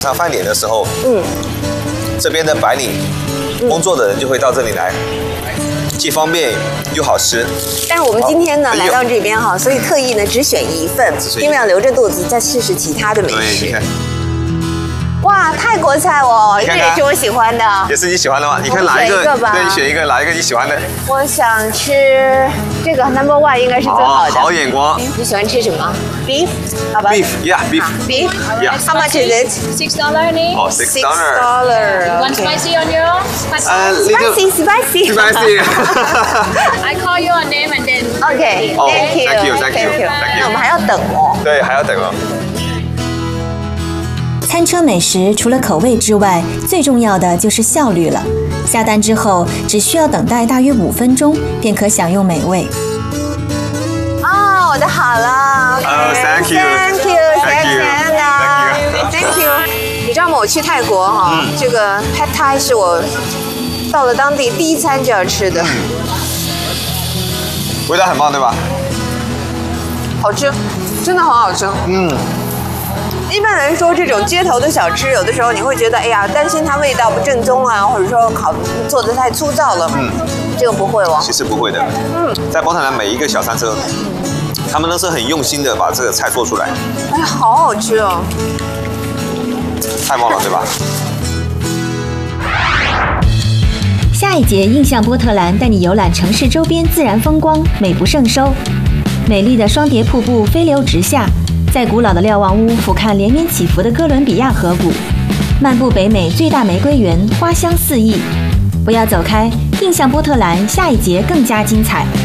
上饭点的时候，这边的白领工作的人就会到这里来，既方便又好吃。 但是我们今天呢来到这边哈，所以特意呢只选一份，因为要留着肚子再试试其他的美食。 对，你看。 哇，泰国菜哦，这也是我喜欢的， 也是你喜欢的吗？你看哪一个？对，你选一个，哪一个你喜欢的？ 我想吃这个 No. 1应该是最好的。 好眼光。 你喜欢吃什么 ？Beef， 好吧 ？Beef， yeah， beef。 Beef， yeah。 How much is it? $6 only. Oh, $6. One spicy on your? Spicy. I call your name and then. Okay. Thank you. 那我们还要等哦。 对，还要等哦。 餐车美食除了口味之外，最重要的就是效率了。下单之后，只需要等待大约5分钟，便可享用美味。 哦，我的好了。 Thank you. Thank you. 你知道吗？我去泰国哈，这个 Pad Thai 是我到了当地第一餐就要吃的。 味道很棒，对吧？ 好吃，真的很好吃。一般来说，这种街头的小吃，有的时候你会觉得，哎呀，担心它味道不正宗啊，或者说做的太粗糙了。这个不会哦。 其实不会的。在波特兰每一个小餐车，他们都是很用心的把这个菜做出来。 哎，好好吃哦。 太棒了，对吧？ 下一节印象波特兰带你游览城市周边自然风光，美不胜收。美丽的双叠瀑布飞流直下。 在古老的瞭望屋俯瞰连绵起伏的哥伦比亚河谷，漫步北美最大玫瑰园，花香四溢。不要走开，印象波特兰下一节更加精彩。